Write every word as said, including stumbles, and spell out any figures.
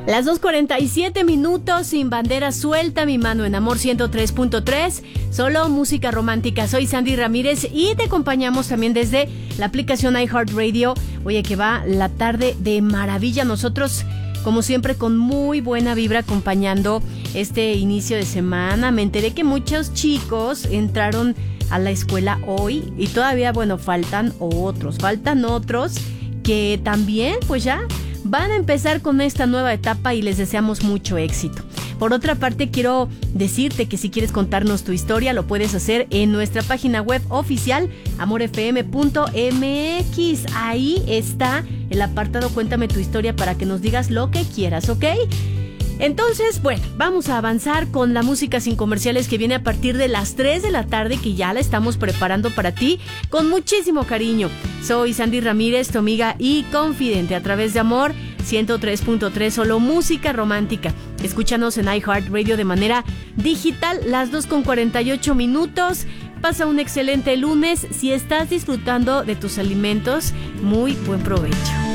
Las dos cuarenta y siete minutos, sin bandera suelta, mi mano en Amor ciento tres punto tres, solo música romántica. Soy Sandy Ramírez y te acompañamos también desde la aplicación iHeartRadio. Oye, que va la tarde de maravilla. Nosotros, como siempre, con muy buena vibra acompañando este inicio de semana. Me enteré que muchos chicos entraron a la escuela hoy y todavía, bueno, faltan otros, faltan otros que también, pues ya van a empezar con esta nueva etapa y les deseamos mucho éxito. Por otra parte, quiero decirte que si quieres contarnos tu historia, lo puedes hacer en nuestra página web oficial, amor f m punto m x. Ahí está el apartado Cuéntame tu historia para que nos digas lo que quieras, ¿ok? Entonces, bueno, vamos a avanzar con la música sin comerciales que viene a partir de las tres de la tarde, que ya la estamos preparando para ti con muchísimo cariño. Soy Sandy Ramírez, tu amiga y confidente a través de Amor ciento tres punto tres, solo música romántica. Escúchanos en iHeartRadio de manera digital, las dos con cuarenta y ocho minutos. Pasa un excelente lunes. Si estás disfrutando de tus alimentos, muy buen provecho.